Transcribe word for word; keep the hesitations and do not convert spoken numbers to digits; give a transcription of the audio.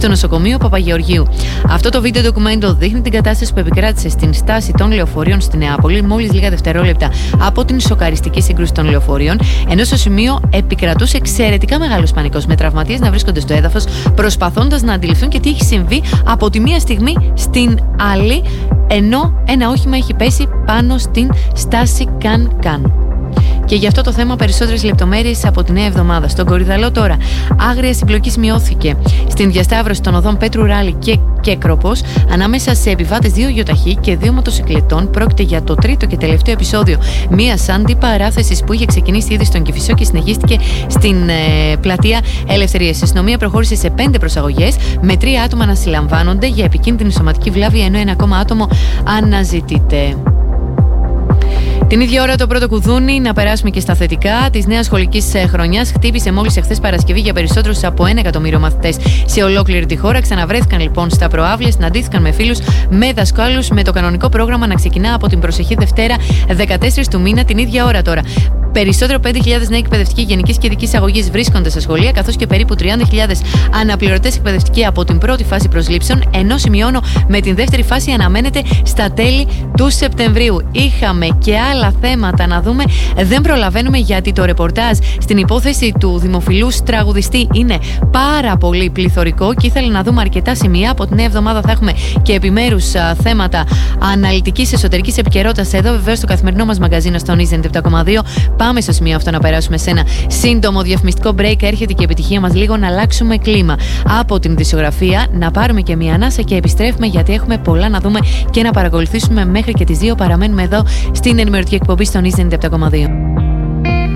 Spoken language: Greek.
στο νοσοκομείο Παπαγεωργίου. Αυτό το βίντεο ντοκουμέντο δείχνει την κατάσταση που επικράτησε στην στάση των λεωφορείων στη Νεάπολη μόλις λίγα δευτερόλεπτα από την σοκαριστική σύγκρουση των λεωφορείων, ενώ στο σημείο επικρατούσε εξαιρετικά μεγάλος πανικός, με τραυματίες να βρίσκονται στο έδαφος, προσπαθώντας να αντιληφθούν και τι έχει συμβεί από τη μία στιγμή στην άλλη, ενώ ένα όχημα έχει πέσει πάνω στην στάση Καν-Καν. Και για αυτό το θέμα περισσότερες λεπτομέρειες από τη Νέα Εβδομάδα. Στον Κορυδαλό τώρα, άγρια συμπλοκή σημειώθηκε στην διασταύρωση των οδών Πέτρου Ράλη και Κέκροπος ανάμεσα σε επιβάτες δύο γιοταχή και δύο μοτοσυκλετών. Πρόκειται για το τρίτο και τελευταίο επεισόδιο μιας αντιπαράθεσης που είχε ξεκινήσει ήδη στον Κηφισό και συνεχίστηκε στην ε, πλατεία Ελευθερίας. Η αστυνομία προχώρησε σε πέντε προσαγωγές, με τρία άτομα να συλλαμβάνονται για επικίνδυνη σωματική βλάβη, ενώ ένα ακόμα άτομο αναζητείται. Την ίδια ώρα το πρώτο κουδούνι, να περάσουμε και στα θετικά, της νέας σχολικής χρονιάς χτύπησε μόλις εχθές Παρασκευή για περισσότερους από ένα εκατομμύριο μαθητές σε ολόκληρη τη χώρα. Ξαναβρέθηκαν λοιπόν στα προαύλια, συναντήθηκαν με φίλους, με δασκάλους, με το κανονικό πρόγραμμα να ξεκινά από την προσεχή Δευτέρα δεκατέσσερις του μήνα. Την ίδια ώρα τώρα, περισσότερο πέντε χιλιάδες νέοι εκπαιδευτικοί γενικής και ειδικής αγωγής βρίσκονται στα σχολεία, καθώς και περίπου τριάντα χιλιάδες αναπληρωτές εκπαιδευτικοί από την πρώτη φάση προσλήψεων, ενώ σημειώνω με την δεύτερη φάση αναμένεται στα τέλη του Σεπτεμβρίου. Είχαμε και άλλα θέματα να δούμε, δεν προλαβαίνουμε γιατί το ρεπορτάζ στην υπόθεση του δημοφιλούς τραγουδιστή είναι πάρα πολύ πληθωρικό και ήθελα να δούμε αρκετά σημεία. Από την Νέα Εβδομάδα θα έχουμε και επιμέρους α, θέματα αναλυτικής εσωτερικής επικαιρότητας εδώ, βεβαίως στο καθημερινό μας μαγαζίνο στο News ενενήντα επτά κόμμα δύο. Πάμε στο σημείο αυτό να περάσουμε σε ένα σύντομο διαφημιστικό break. Έρχεται και η επιτυχία μας λίγο να αλλάξουμε κλίμα από την δισογραφία, να πάρουμε και μια ανάσα και επιστρέφουμε γιατί έχουμε πολλά να δούμε και να παρακολουθήσουμε μέχρι και τις δύο. Παραμένουμε εδώ στην ενημερωτική εκπομπή στο News ενενήντα επτά κόμμα δύο.